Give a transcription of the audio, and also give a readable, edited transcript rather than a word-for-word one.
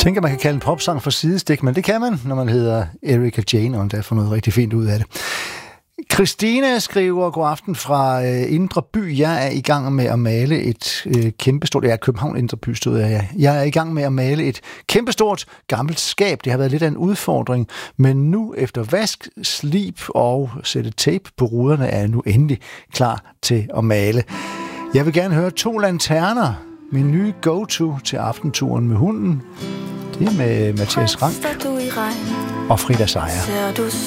tænker, man kan kalde en popsang for sidestik, men det kan man, når man hedder Erika Jane, og der får noget rigtig fint ud af det. Christina skriver, god aften fra Indre By. Jeg er i gang med at male et kæmpestort... Ja, København Indre By stod jeg. Jeg er i gang med at male et kæmpestort gammelt skab. Det har været lidt af en udfordring, men nu efter vask, slib og sætte tape på ruderne, er jeg nu endelig klar til at male. Jeg vil gerne høre 2 lanterner. Min nye go-to til aftenturen med hunden. Det er med Mathias Rank og Frida Sejer.